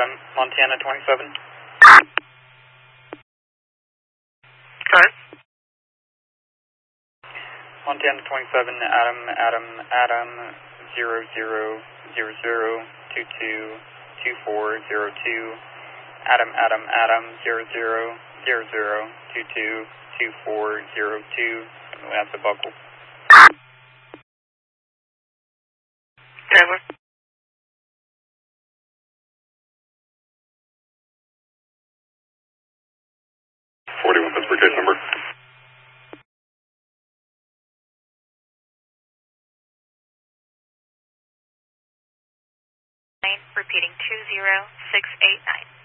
Montana 27. Sorry? Montana 27, Adam, 0000222402. Adam, 0000222402. That's a buckle. Taylor? 41 Pittsburgh case number. Repeating 20689.